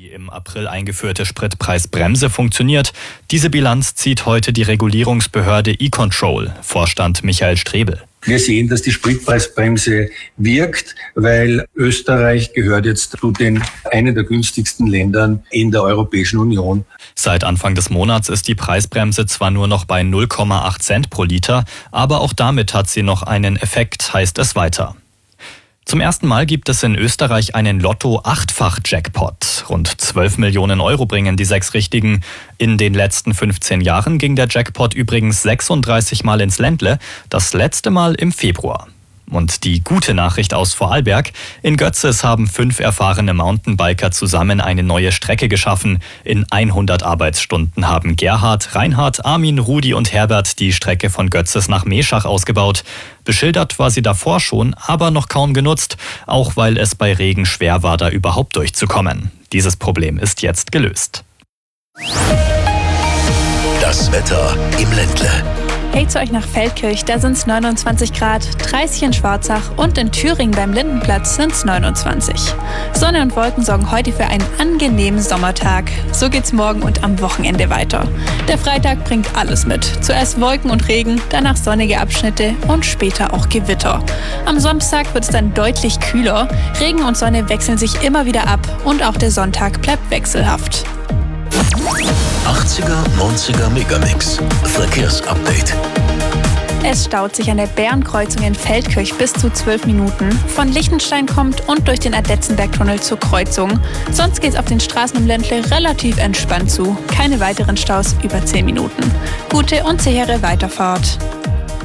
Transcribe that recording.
Die im April eingeführte Spritpreisbremse funktioniert. Diese Bilanz zieht heute die Regulierungsbehörde E-Control, Vorstand Michael Strebel. Wir sehen, dass die Spritpreisbremse wirkt, weil Österreich gehört jetzt zu den einen der günstigsten Ländern in der Europäischen Union. Seit Anfang des Monats ist die Preisbremse zwar nur noch bei 0,8 Cent pro Liter, aber auch damit hat sie noch einen Effekt, heißt es weiter. Zum ersten Mal gibt es in Österreich einen Lotto-8-fach-Jackpot. Rund 12 Millionen Euro bringen die 6 Richtigen. In den letzten 15 Jahren ging der Jackpot übrigens 36 Mal ins Ländle, das letzte Mal im Februar. Und die gute Nachricht aus Vorarlberg: In Götzes haben 5 erfahrene Mountainbiker zusammen eine neue Strecke geschaffen. In 100 Arbeitsstunden haben Gerhard, Reinhard, Armin, Rudi und Herbert die Strecke von Götzes nach Meschach ausgebaut. Beschildert war sie davor schon, aber noch kaum genutzt, auch weil es bei Regen schwer war, da überhaupt durchzukommen. Dieses Problem ist jetzt gelöst. Das Wetter im Ländle. Hey zu euch nach Feldkirch, da sind es 29 Grad, 30 in Schwarzach und in Thüringen beim Lindenplatz sind es 29. Sonne und Wolken sorgen heute für einen angenehmen Sommertag. So geht's morgen und am Wochenende weiter. Der Freitag bringt alles mit. Zuerst Wolken und Regen, danach sonnige Abschnitte und später auch Gewitter. Am Samstag wird es dann deutlich kühler. Regen und Sonne wechseln sich immer wieder ab und auch der Sonntag bleibt wechselhaft. 80er, 90er Megamix. Verkehrsupdate. Es staut sich an der Bärenkreuzung in Feldkirch bis zu 12 Minuten. Von Lichtenstein kommt und durch den Adetzenbergtunnel zur Kreuzung. Sonst geht's auf den Straßen im Ländle relativ entspannt zu. Keine weiteren Staus über 10 Minuten. Gute und sichere Weiterfahrt.